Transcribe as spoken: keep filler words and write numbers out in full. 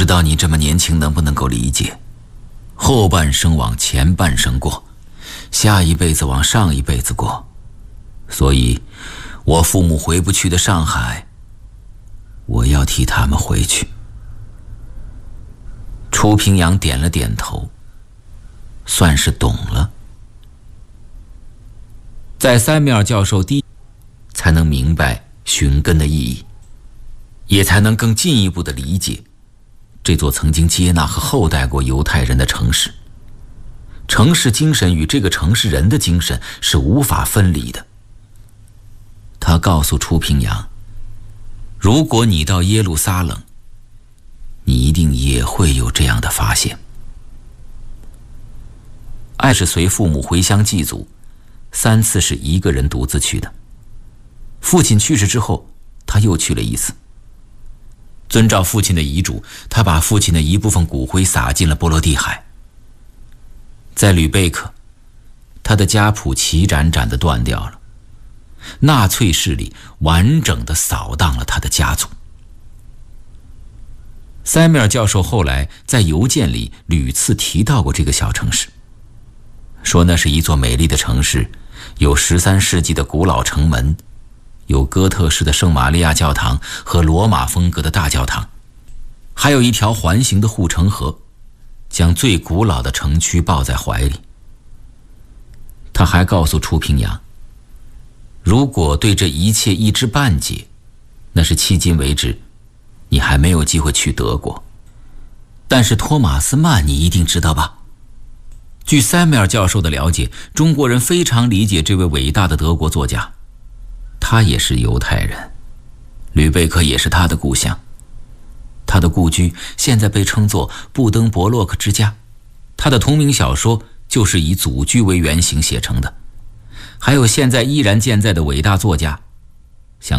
道你这么年轻能不能够理解，后半生往前半生过，下一辈子往上一辈子过。所以我父母回不去的上海，我要替他们回去。楚平阳点了点头，算是懂了。在塞缪尔教授第一才能明白寻根的意义，也才能更进一步地理解这座曾经接纳和厚待过犹太人的城市。城市精神与这个城市人的精神是无法分离的。他告诉楚平阳，如果你到耶路撒冷，你一定也会有这样的发现。爱是随父母回乡祭祖，三次是一个人独自去的。父亲去世之后，他又去了一次。遵照父亲的遗嘱，他把父亲的一部分骨灰撒进了波罗的海。在吕贝克，他的家谱齐斩斩地断掉了，纳粹势力完整地扫荡了他的家族。塞缪尔教授后来在邮件里屡次提到过这个小城市，说那是一座美丽的城市，有十三世纪的古老城门，有哥特式的圣玛利亚教堂和罗马风格的大教堂，还有一条环形的护城河，将最古老的城区抱在怀里。他还告诉楚平阳，如果对这一切一知半解，那是迄今为止你还没有机会去德国。但是托马斯曼你一定知道吧？据塞缪尔教授的了解，中国人非常理解这位伟大的德国作家，他也是犹太人，吕贝克也是他的故乡。他的故居现在被称作布登伯洛克之家，他的同名小说就是以祖居为原型写成的。还有现在依然健在的伟大作家